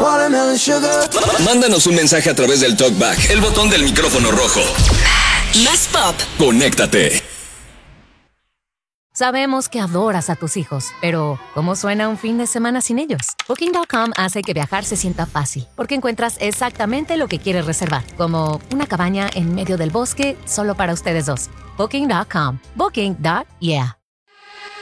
Watermelon sugar. Mándanos un mensaje a través del TalkBack, el botón del micrófono rojo. Más pop. Conéctate. Sabemos que adoras a tus hijos, pero ¿cómo suena un fin de semana sin ellos? Booking.com hace que viajar se sienta fácil, porque encuentras exactamente lo que quieres reservar, como una cabaña en medio del bosque solo para ustedes dos. Booking.com. Booking.yeah.